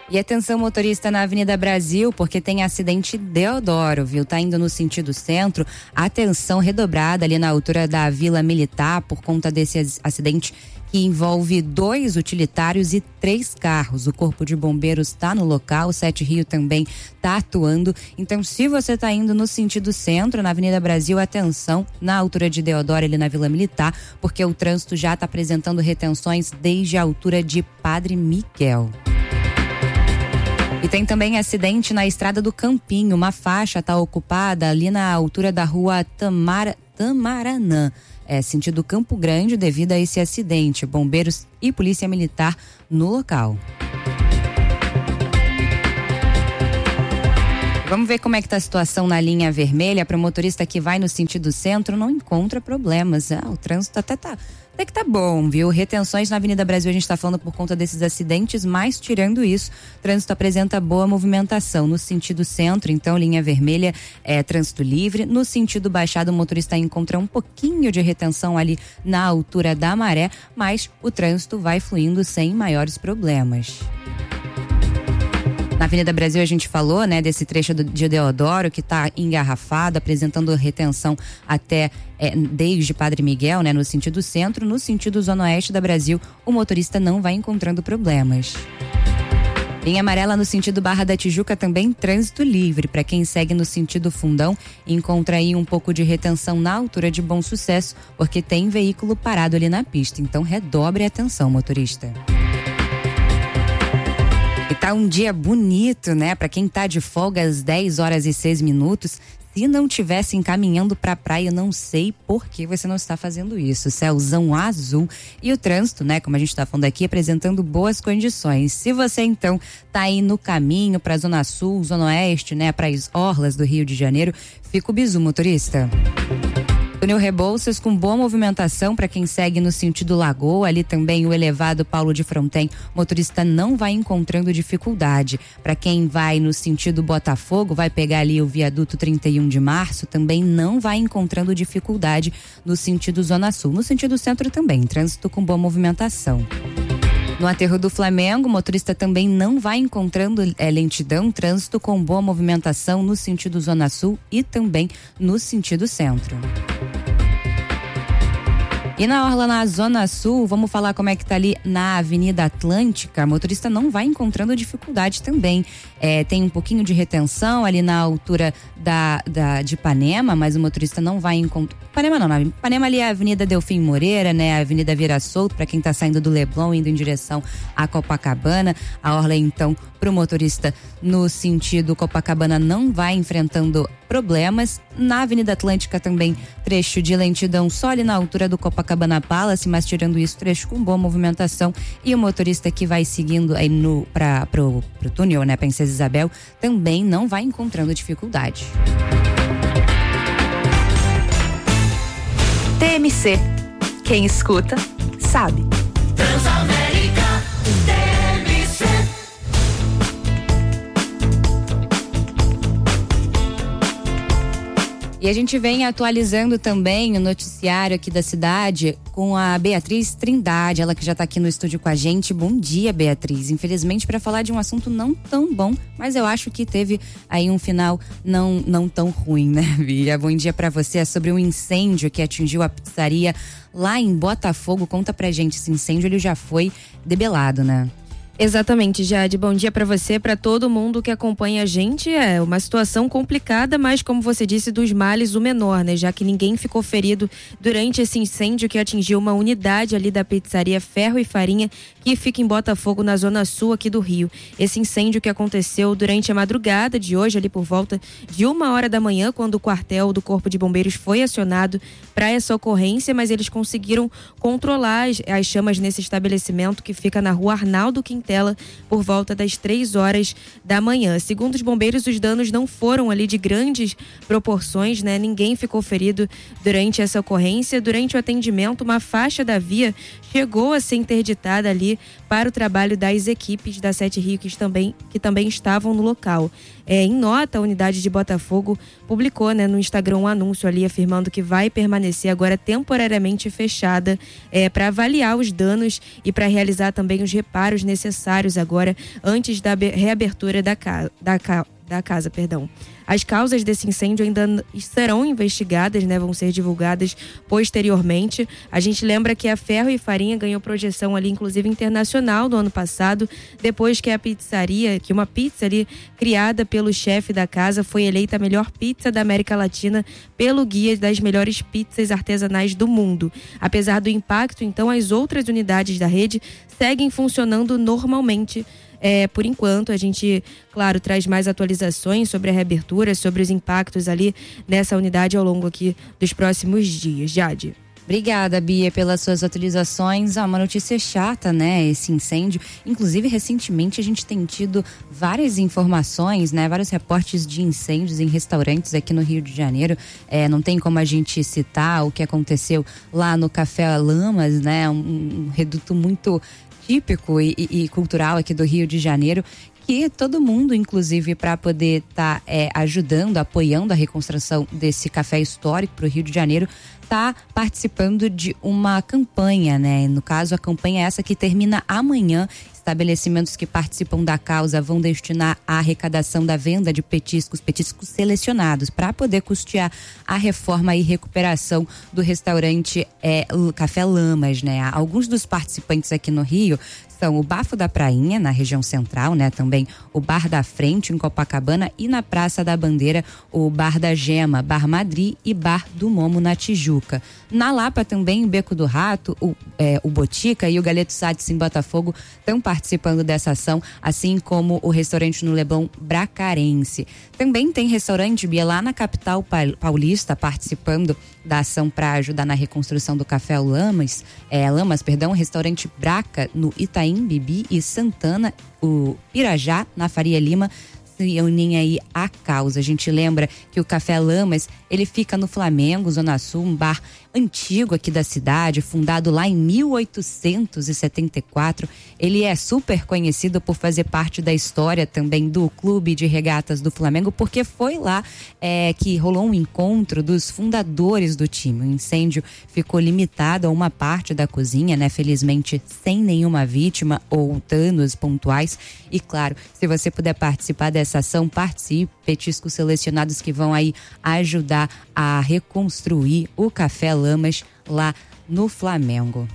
E atenção, motorista na Avenida Brasil, porque tem acidente Deodoro, viu? Tá indo no sentido centro. Atenção redobrada ali na altura da Vila Militar por conta desse acidente que envolve 2 utilitários e 3 carros. O Corpo de Bombeiros está no local, o 7 Rio também está atuando. Então, se você está indo no sentido centro, na Avenida Brasil, atenção, na altura de Deodoro, ali na Vila Militar, porque o trânsito já está apresentando retenções desde a altura de Padre Miguel. E tem também acidente na Estrada do Campinho. Uma faixa está ocupada ali na altura da rua Tamaranã, sentido Campo Grande, devido a esse acidente. Bombeiros e Polícia Militar no local. Vamos ver como é que está a situação na linha vermelha. Para o motorista que vai no sentido centro, não encontra problemas. O trânsito até que tá bom, viu? Retenções na Avenida Brasil, a gente está falando por conta desses acidentes, mas tirando isso, o trânsito apresenta boa movimentação. No sentido centro, então, linha vermelha é trânsito livre. No sentido baixado, o motorista encontra um pouquinho de retenção ali na altura da Maré, mas o trânsito vai fluindo sem maiores problemas. Na Avenida Brasil a gente falou, né, desse trecho de Deodoro que está engarrafado, apresentando retenção até desde Padre Miguel, né, no sentido centro. No sentido zona oeste da Brasil, o motorista não vai encontrando problemas. Linha amarela no sentido Barra da Tijuca também trânsito livre. Para quem segue no sentido Fundão, encontra aí um pouco de retenção na altura de Bom Sucesso, porque tem veículo parado ali na pista. Então redobre a atenção, motorista. E tá um dia bonito, né? Para quem tá de folga às 10h06. Se não tivesse encaminhando pra praia, eu não sei por que você não está fazendo isso. Céuzão azul e o trânsito, né? Como a gente tá falando aqui, apresentando boas condições. Se você então tá aí no caminho pra Zona Sul, Zona Oeste, né? Para as orlas do Rio de Janeiro, fica o bizu, motorista. Túnel Rebouças com boa movimentação para quem segue no sentido Lagoa, ali também o elevado Paulo de Fronten, motorista não vai encontrando dificuldade. Para quem vai no sentido Botafogo, vai pegar ali o viaduto 31 de março, também não vai encontrando dificuldade no sentido Zona Sul. No sentido centro também, trânsito com boa movimentação. No aterro do Flamengo, o motorista também não vai encontrando lentidão, trânsito com boa movimentação no sentido Zona Sul e também no sentido centro. E na orla na Zona Sul, vamos falar como é que tá ali na Avenida Atlântica. O motorista não vai encontrando dificuldade também. Tem um pouquinho de retenção ali na altura de Ipanema, mas o motorista não vai encontrar. Ipanema ali é a Avenida Delfim Moreira, né? A Avenida Vira Solto, para quem tá saindo do Leblon, indo em direção a Copacabana. A orla, então, pro motorista no sentido Copacabana não vai enfrentando problemas. Na Avenida Atlântica também trecho de lentidão só ali na altura do Copacabana Palace, mas tirando isso, trecho com boa movimentação. E o motorista que vai seguindo aí pro túnel, né, Princesa Isabel, também não vai encontrando dificuldade. TMC. Quem escuta, sabe. Transamérica TMC. E a gente vem atualizando também o noticiário aqui da cidade com a Beatriz Trindade, ela que já está aqui no estúdio com a gente. Bom dia, Beatriz. Infelizmente, para falar de um assunto não tão bom, mas eu acho que teve aí um final não tão ruim, né, Bia? Bom dia para você. É sobre um incêndio que atingiu a pizzaria lá em Botafogo. Conta pra gente, esse incêndio ele já foi debelado, né? Exatamente, Jade. Bom dia para você, para todo mundo que acompanha a gente. É uma situação complicada, mas como você disse, dos males o menor, né? Já que ninguém ficou ferido durante esse incêndio que atingiu uma unidade ali da pizzaria Ferro e Farinha, que fica em Botafogo, na zona sul aqui do Rio. Esse incêndio que aconteceu durante a madrugada de hoje, ali por volta de 1h da manhã, quando o quartel do Corpo de Bombeiros foi acionado para essa ocorrência, mas eles conseguiram controlar as chamas nesse estabelecimento que fica na rua Arnaldo Quintela por volta das 3h da manhã. Segundo os bombeiros, os danos não foram ali de grandes proporções, né? Ninguém ficou ferido durante essa ocorrência. Durante o atendimento, uma faixa da via chegou a ser interditada ali ali para o trabalho das equipes da 7 Rio que também estavam no local. Em nota, a unidade de Botafogo publicou, né, no Instagram um anúncio ali afirmando que vai permanecer agora temporariamente fechada para avaliar os danos e para realizar também os reparos necessários agora antes da reabertura da casa. As causas desse incêndio ainda serão investigadas, né? Vão ser divulgadas posteriormente. A gente lembra que a Ferro e Farinha ganhou projeção ali, inclusive internacional, no ano passado, depois que uma pizza ali criada pelo chefe da casa foi eleita a melhor pizza da América Latina pelo Guia das Melhores Pizzas Artesanais do Mundo. Apesar do impacto, então, as outras unidades da rede seguem funcionando normalmente. Por enquanto, a gente, claro, traz mais atualizações sobre a reabertura, sobre os impactos ali nessa unidade ao longo aqui dos próximos dias. Jade. Obrigada, Bia, pelas suas atualizações. Uma notícia chata, né? Esse incêndio. Inclusive, recentemente a gente tem tido várias informações, né? Vários reportes de incêndios em restaurantes aqui no Rio de Janeiro. Não tem como a gente citar o que aconteceu lá no Café Lamas, né? Um reduto muito típico e cultural aqui do Rio de Janeiro, que todo mundo, inclusive, para poder estar ajudando, apoiando a reconstrução desse café histórico para o Rio de Janeiro, está participando de uma campanha, né? No caso, a campanha é essa que termina amanhã. Estabelecimentos que participam da causa vão destinar a arrecadação da venda de petiscos selecionados para poder custear a reforma e recuperação do restaurante Café Lamas, né? Alguns dos participantes aqui no Rio são o Bafo da Prainha, na região central, né? Também o Bar da Frente, em Copacabana, e na Praça da Bandeira, o Bar da Gema, Bar Madri e Bar do Momo, na Tijuca. Na Lapa também, o Beco do Rato, o Botica e o Galeto Sats, em Botafogo, estão participando dessa ação, assim como o restaurante no Leblon Bracarense. Também tem restaurante, Bia, lá na capital paulista, participando da ação para ajudar na reconstrução do Café Lamas, restaurante Braca, no Itaim Bibi, e Santana, o Pirajá, na Faria Lima, se unem aí à causa. A gente lembra que o Café Lamas, ele fica no Flamengo, Zona Sul, um bar antigo aqui da cidade, fundado lá em 1874. Ele é super conhecido por fazer parte da história também do Clube de Regatas do Flamengo, porque foi lá que rolou um encontro dos fundadores do time. O incêndio ficou limitado a uma parte da cozinha, né? Felizmente sem nenhuma vítima ou danos pontuais. E claro, se você puder participar dessa ação, participe. Petiscos selecionados que vão aí ajudar a reconstruir o Café Lamas lá no Flamengo.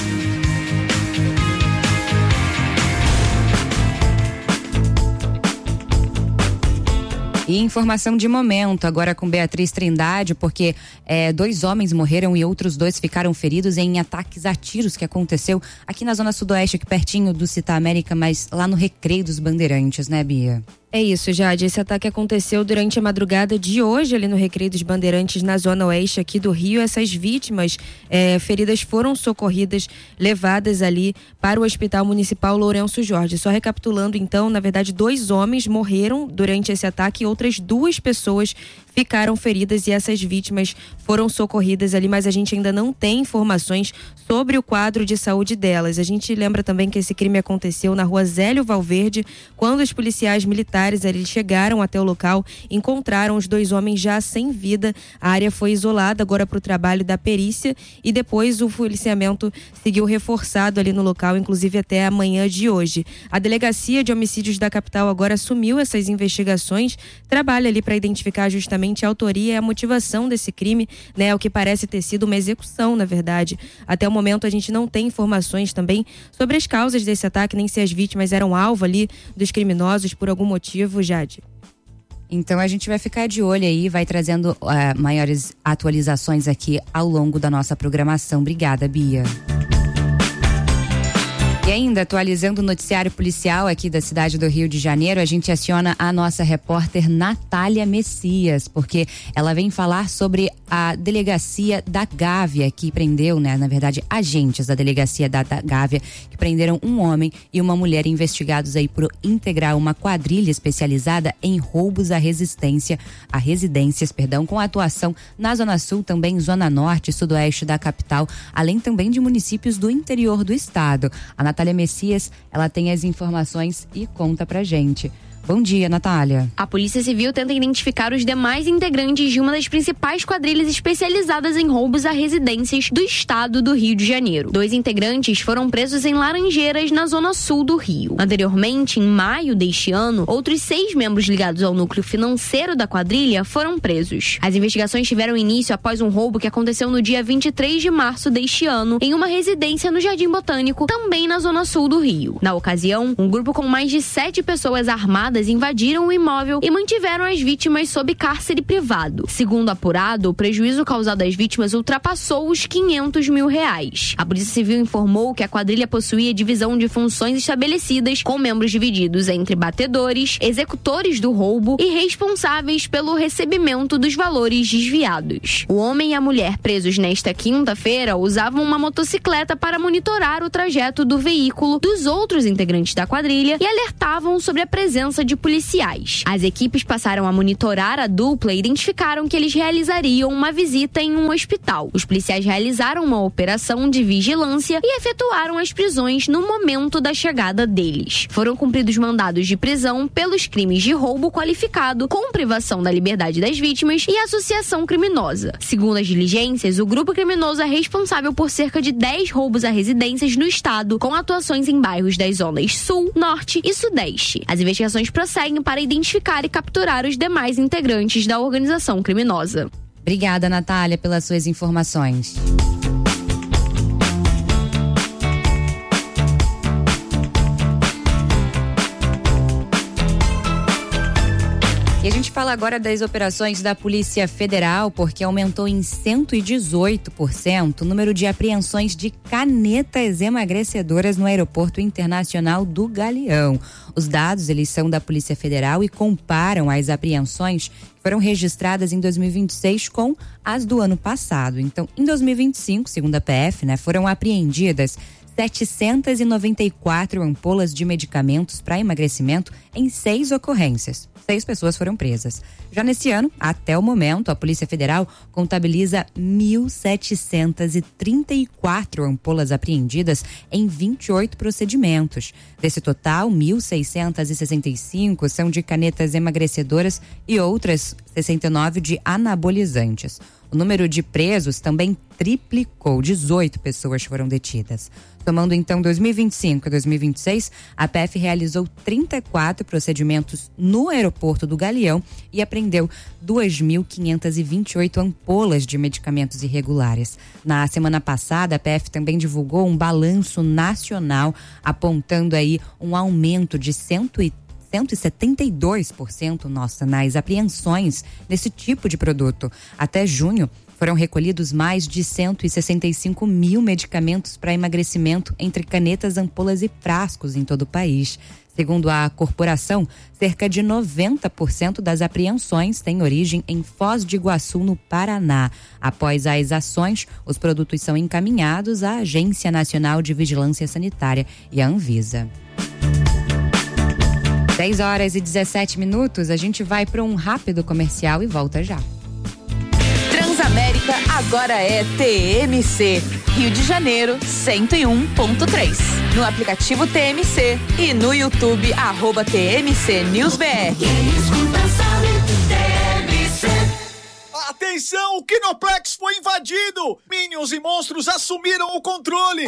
E informação de momento, agora com Beatriz Trindade, porque 2 homens morreram e outros 2 ficaram feridos em ataques a tiros que aconteceu aqui na Zona Sudoeste, aqui pertinho do Città América, mas lá no Recreio dos Bandeirantes, né, Bia? É isso, Jade. Esse ataque aconteceu durante a madrugada de hoje ali no Recreio dos Bandeirantes, na Zona Oeste aqui do Rio. Essas vítimas feridas foram socorridas, levadas ali para o Hospital Municipal Lourenço Jorge. Só recapitulando, então, na verdade, 2 homens morreram durante esse ataque e outras 2 pessoas ficaram feridas, e essas vítimas foram socorridas ali, mas a gente ainda não tem informações sobre o quadro de saúde delas. A gente lembra também que esse crime aconteceu na Rua Zélio Valverde, quando os policiais militares ali chegaram até o local, encontraram os 2 homens já sem vida. A área foi isolada agora para o trabalho da perícia, e depois o policiamento seguiu reforçado ali no local, inclusive até a manhã de hoje. A Delegacia de Homicídios da capital agora assumiu essas investigações, trabalha ali para identificar justamente a autoria e a motivação desse crime, né? O que parece ter sido uma execução, na verdade. Até o momento a gente não tem informações também sobre as causas desse ataque, nem se as vítimas eram alvo ali dos criminosos por algum motivo, Jade. Então a gente vai ficar de olho aí, vai trazendo maiores atualizações aqui ao longo da nossa programação. Obrigada, Bia. E ainda, atualizando o noticiário policial aqui da cidade do Rio de Janeiro, a gente aciona a nossa repórter Natália Messias, porque ela vem falar sobre a delegacia da Gávea, que prendeu, né, na verdade, agentes da delegacia da Gávea, que prenderam um homem e uma mulher investigados aí por integrar uma quadrilha especializada em roubos à residências, com atuação na Zona Sul, também Zona Norte e Sudoeste da capital, além também de municípios do interior do estado. A Natália Messias, ela tem as informações e conta pra gente. Bom dia, Natália. A Polícia Civil tenta identificar os demais integrantes de uma das principais quadrilhas especializadas em roubos a residências do estado do Rio de Janeiro. 2 integrantes foram presos em Laranjeiras, na zona sul do Rio. Anteriormente, em maio deste ano, outros 6 membros ligados ao núcleo financeiro da quadrilha foram presos. As investigações tiveram início após um roubo que aconteceu no dia 23 de março deste ano, em uma residência no Jardim Botânico, também na zona sul do Rio. Na ocasião, um grupo com mais de 7 pessoas armadas invadiram o imóvel e mantiveram as vítimas sob cárcere privado. Segundo apurado, o prejuízo causado às vítimas ultrapassou os R$500 mil. A Polícia Civil informou que a quadrilha possuía divisão de funções estabelecidas, com membros divididos entre batedores, executores do roubo e responsáveis pelo recebimento dos valores desviados. O homem e a mulher presos nesta quinta-feira usavam uma motocicleta para monitorar o trajeto do veículo dos outros integrantes da quadrilha e alertavam sobre a presença de policiais. As equipes passaram a monitorar a dupla e identificaram que eles realizariam uma visita em um hospital. Os policiais realizaram uma operação de vigilância e efetuaram as prisões no momento da chegada deles. Foram cumpridos mandados de prisão pelos crimes de roubo qualificado, com privação da liberdade das vítimas e associação criminosa. Segundo as diligências, o grupo criminoso é responsável por cerca de 10 roubos a residências no estado, com atuações em bairros das zonas Sul, Norte e Sudeste. As investigações prosseguem para identificar e capturar os demais integrantes da organização criminosa. Obrigada, Natália, pelas suas informações. E a gente fala agora das operações da Polícia Federal, porque aumentou em 118% o número de apreensões de canetas emagrecedoras no Aeroporto Internacional do Galeão. Os dados, eles são da Polícia Federal e comparam as apreensões que foram registradas em 2026 com as do ano passado. Então, em 2025, segundo a PF, foram apreendidas 794 ampolas de medicamentos para emagrecimento em 6 ocorrências. 6 pessoas foram presas. Já nesse ano, até o momento, a Polícia Federal contabiliza 1.734 ampolas apreendidas em 28 procedimentos. Desse total, 1.665 são de canetas emagrecedoras e outras 69 de anabolizantes. O número de presos também triplicou, 18 pessoas foram detidas. Somando então 2025 e 2026, a PF realizou 34 procedimentos no aeroporto do Galeão e apreendeu 2.528 ampolas de medicamentos irregulares. Na semana passada, a PF também divulgou um balanço nacional apontando aí um aumento de 172% nas apreensões desse tipo de produto. Até junho, foram recolhidos mais de 165 mil medicamentos para emagrecimento entre canetas, ampolas e frascos em todo o país. Segundo a corporação, cerca de 90% das apreensões têm origem em Foz do Iguaçu, no Paraná. Após as ações, os produtos são encaminhados à Agência Nacional de Vigilância Sanitária e à Anvisa. 10h17, a gente vai para um rápido comercial e volta já. Transamérica agora é TMC, Rio de Janeiro 101.3. No aplicativo TMC e no YouTube @TMC News BR. Quem escuta sabe, TMC. Atenção, o Kinoplex foi invadido! Minions e monstros assumiram o controle!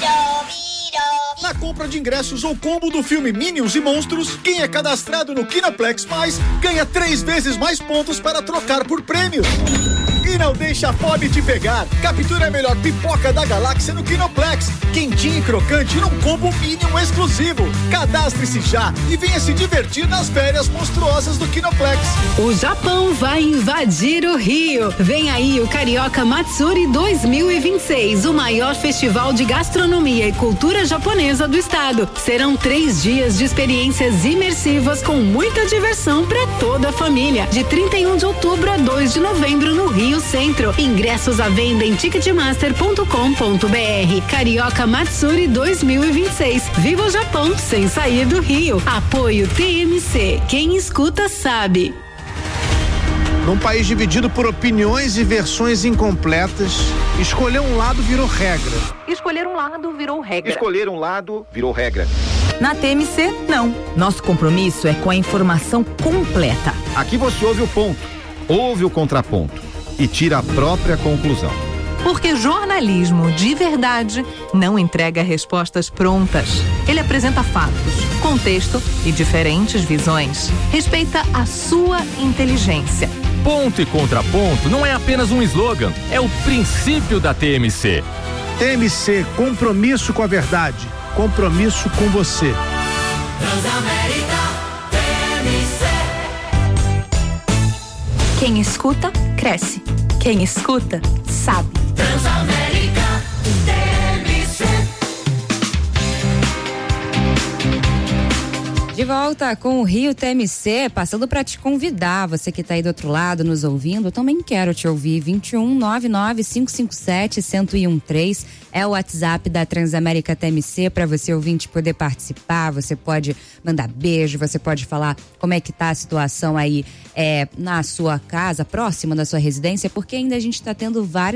Na compra de ingressos ou combo do filme Minions e Monstros, quem é cadastrado no Kinoplex Mais ganha 3 vezes mais pontos para trocar por prêmios. E não deixa a fome te pegar. Captura a melhor pipoca da galáxia no Kinoplex. Quentinha e crocante num combo Minion exclusivo. Cadastre-se já e venha se divertir nas férias monstruosas do Kinoplex. O Japão vai invadir o Rio. Vem aí o Carioca Matsuri 2026, o maior festival de gastronomia e cultura japonesa do estado. Serão 3 dias de experiências imersivas com muita diversão para toda a família. De 31 de outubro a 2 de novembro no Rio Centro. Ingressos à venda em ticketmaster.com.br. Carioca Matsuri 2026. Viva o Japão sem sair do Rio. Apoio TMC. Quem escuta sabe. Num país dividido por opiniões e versões incompletas, escolher um lado virou regra. Escolher um lado virou regra. Escolher um lado virou regra. Na TMC, não. Nosso compromisso é com a informação completa. Aqui você ouve o ponto, ouve o contraponto e tira a própria conclusão. Porque jornalismo de verdade não entrega respostas prontas. Ele apresenta fatos, contexto e diferentes visões. Respeita a sua inteligência. Ponto e contraponto não é apenas um slogan, é o princípio da TMC. TMC, compromisso com a verdade, compromisso com você. Transamérica TMC. Quem escuta, cresce. Quem escuta, sabe. Transamérica TMC. De volta com o Rio TMC, passando para te convidar, você que está aí do outro lado nos ouvindo, eu também quero te ouvir. 2199-557-1013 é o WhatsApp da Transamérica TMC para você ouvinte poder participar. Você pode mandar beijo, você pode falar como é que tá a situação aí na sua casa, próxima da sua residência, porque ainda a gente está tendo vários